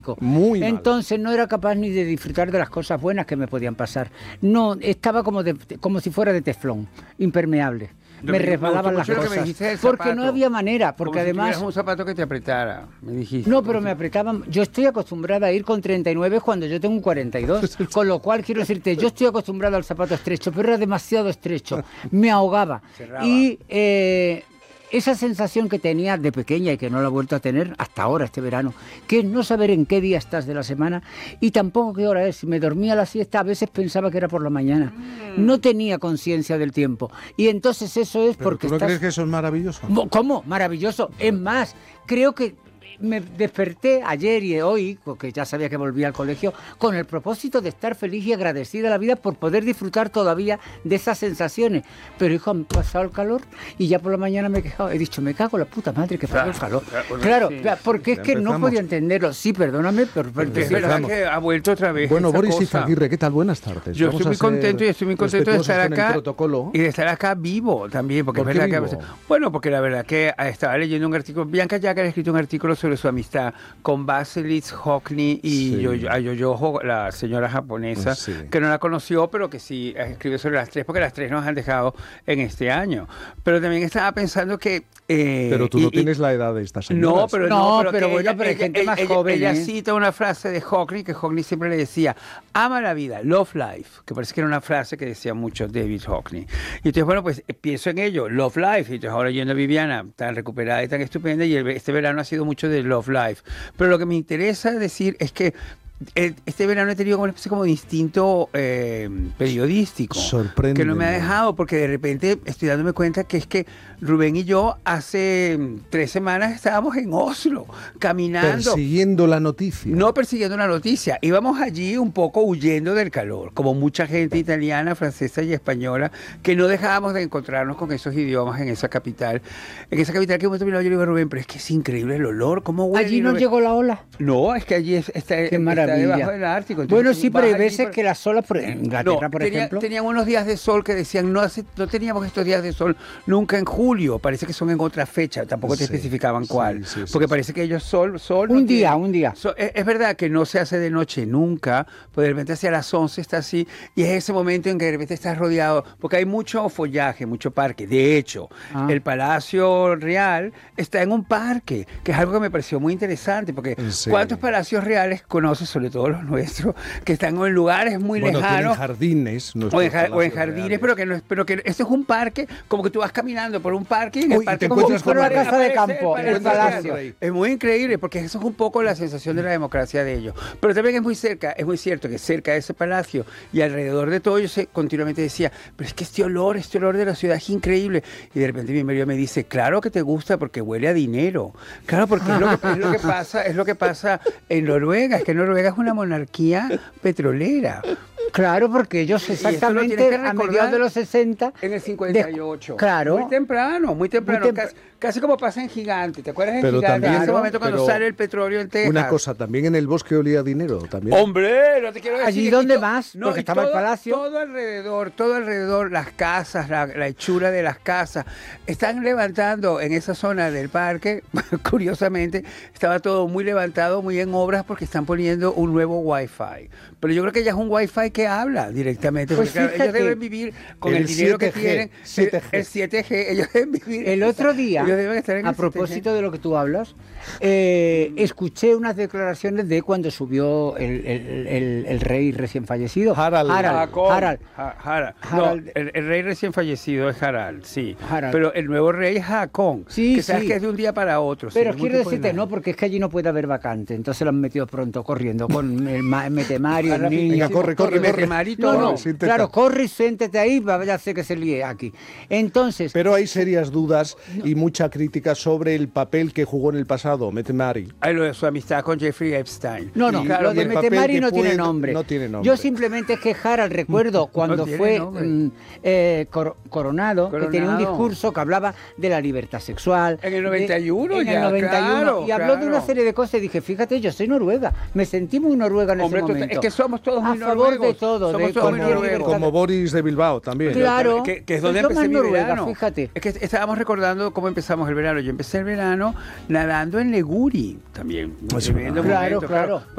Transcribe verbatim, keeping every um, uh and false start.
Muy mal. Entonces no era capaz ni de disfrutar de las cosas buenas que me podían pasar. No, estaba como, de, como si fuera de teflón, impermeable. Me, me resbalaban las cosas. Porque no había manera, porque como además... Si un zapato que te apretara, me dijiste. No, pero me apretaban. Yo estoy acostumbrada a ir con treinta y nueve cuando yo tengo un cuarenta y dos. Con lo cual, quiero decirte, yo estoy acostumbrada al zapato estrecho, pero era demasiado estrecho. Me ahogaba. Cerraba. Y... Eh, esa sensación que tenía de pequeña y que no la he vuelto a tener hasta ahora, este verano, que es no saber en qué día estás de la semana y tampoco qué hora es. Si me dormía a la siesta, a veces pensaba que era por la mañana. No tenía conciencia del tiempo. Y entonces eso es ¿Pero porque tú no estás... crees que eso es maravilloso? ¿Cómo? Maravilloso. Es más, creo que me desperté ayer y hoy, porque ya sabía que volvía al colegio, con el propósito de estar feliz y agradecida a la vida por poder disfrutar todavía de esas sensaciones. Pero, hijo, han pasado el calor y ya por la mañana me he quejado. He dicho, me cago en la puta madre que pasó el calor. Claro, sí. porque es que no podía entenderlo. Sí, perdóname, pero... pero Es verdad que ha vuelto otra vez. Bueno, Boris cosa. Izaguirre, ¿qué tal? Buenas tardes. Yo Vamos estoy muy contento y estoy muy contento de estar acá y de estar acá vivo también, porque ¿Por es verdad qué que vivo? bueno, porque la verdad que estaba leyendo un artículo, Bianca Jagger ha escrito un artículo sobre su amistad con Basilis Hockney y Sí. Yo- a Yoyoho, la señora japonesa, Sí. que no la conoció, pero que sí escribió sobre las tres, porque las tres nos han dejado en este año. Pero también estaba pensando que... eh, Pero tú y- no y- tienes la edad de esta señora. no, pero No, no, pero, pero que bueno, ella, pero hay ella- gente más ella- joven, ella ¿eh? cita una frase de Hockney, que Hockney siempre le decía, ama la vida, love life, que parece que era una frase que decía mucho David Hockney. Y entonces, bueno, pues eh, pienso en ello, love life, y entonces ahora yendo a Viviana, tan recuperada y tan estupenda, y el- este verano ha sido mucho de love life. Pero lo que me interesa decir es que eh, este verano he tenido como una especie como de instinto eh, periodístico. Sorpréndeme. Que no me ha dejado, porque de repente estoy dándome cuenta que es que Rubén y yo hace mm, tres semanas estábamos en Oslo, caminando. Persiguiendo la noticia. No persiguiendo una noticia, íbamos allí un poco huyendo del calor, como mucha gente italiana, francesa y española, que no dejábamos de encontrarnos con esos idiomas en esa capital. En esa capital que un momento miraba, yo le digo a Rubén, pero es que es increíble el olor, ¿cómo huele? Allí Y no Rubén, llegó la ola. No, es que allí es- está, Qué está maravilla. debajo del Ártico. Entonces, Bueno, tú sí, pero hay vas allí veces por- que las olas, por en Inglaterra, no, por tenía- ejemplo... tenían unos días de sol que decían, no, hace, no teníamos estos días de sol nunca en julio, parece que son en otra fecha, tampoco te Sí, especificaban sí, cuál, sí, sí, porque sí. parece que ellos sol, sol... no Un día, tienen. un día. So- es, es verdad que no se hace de noche nunca, pues de repente hacia las once está así, y es ese momento en que de repente estás rodeado, porque hay mucho follaje, mucho parque. De hecho, Ah. el Palacio Real está en un parque, que es algo que me pareció muy interesante, porque ¿En serio? ¿cuántos palacios reales conoces, sobre todo los nuestros, que están en lugares muy Bueno, tienen lejanos? jardines. nuestros O en, jar- o en palacios jardines, reales. pero que no es, pero que esto es un parque, como que tú vas caminando por un parque y en Uy, el y parque te como encuentras si con fuera la casa de aparece campo, el el palacio. Rey. Es muy increíble, porque eso es un poco la sensación de la democracia de ellos. Pero también es muy cerca, es muy cierto que cerca de ese palacio y alrededor de todo, yo sé, continuamente decía, pero es que este olor, este olor de la ciudad es increíble. Y de repente mi marido me dice, claro que te gusta porque huele a dinero. Claro, porque es lo que, es lo que pasa, es lo que pasa en Noruega, es que Noruega es una monarquía petrolera. Claro, porque ellos Y esto lo exactamente tienes que a recordar mediados de los sesenta... En el cincuenta y ocho. de- claro. Muy temprano, muy temprano. Muy tempra- casi, casi como pasa en Gigante. ¿Te acuerdas en Pero Gigante? también- en ese momento cuando pero sale el petróleo en Texas. Una cosa, también en el bosque olía a dinero. También. ¡Hombre! No te quiero decir. ¿Allí y dónde to- más? Porque y estaba el todo- palacio. Todo alrededor, todo alrededor, las casas, la, la hechura de las casas. Están levantando en esa zona del parque, curiosamente, estaba todo muy levantado, muy en obras, porque están poniendo un nuevo Wi-Fi. Pero yo creo que ya es un Wi-Fi que habla directamente. Pues Porque claro, ellos fíjate, deben vivir con el, el dinero que siete G, tienen. siete G. El, el siete G, ellos deben vivir. El otro día, Ellos deben estar en a el siete G. propósito de lo que tú hablas, eh, escuché unas declaraciones de cuando subió el, el- el- el rey recién fallecido. Harald. Harald. Jacob. Harald. Ja- Harald. Harald. No, el, el rey recién fallecido es Harald, sí. Harald. Pero el nuevo rey es Haakon. Sí, que sabes sí. que es de un día para otro. sí, Pero es muy quiero tipo de decirte, nada. no, porque es que allí no puede haber vacante. Entonces lo han metido pronto corriendo con el ma- Metemario, el Ahora, niño. venga, corre, corre, Y corre. Metemari y No, todo. no, siéntate. claro, corre y siéntate ahí, vaya a ser que se líe aquí. Entonces, Pero hay serias dudas y mucha crítica sobre el papel que jugó en el pasado, Metemari. Ay, lo de su amistad con Jeffrey Epstein. no, no, Y lo de el papel Metemari que no tiene puede- nombre. no tiene nombre. Yo simplemente es que Harald, recuerdo cuando tiene fue nombre. mm, eh, cor- coronado, que tenía un Coronado. discurso que hablaba de la libertad sexual. En el de- noventa y uno en el ya, noventa y uno, claro, y habló de una claro. serie de cosas y dije, fíjate, yo soy noruega. Me sentí muy noruega en Hombre, ese total- momento. es que somos todos muy A favor de noruegos. todo, Somos de todos muy cualquier noruegos. libertad. Como Boris de Bilbao también. Claro. Que, que es donde Yo empecé más mi noruega, verano. fíjate. Es que estábamos recordando cómo empezamos el verano. Yo empecé el verano nadando en Leguri también. Pues Tremendo claro, momento, claro.